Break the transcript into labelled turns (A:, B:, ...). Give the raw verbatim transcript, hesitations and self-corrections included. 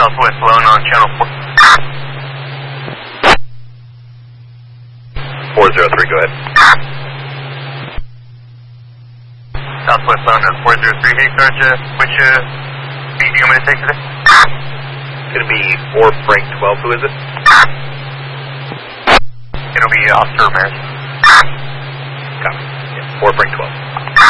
A: Southwest Lone on channel four.
B: four zero three, go ahead.
A: Southwest Lone on four zero three. Hey, Sarge, uh, which uh, speed do you want me to take today?
B: It's going to be four Frank twelve, who is it?
A: It'll be Officer Ramirez.
B: Copy. Yeah, four Frank twelve.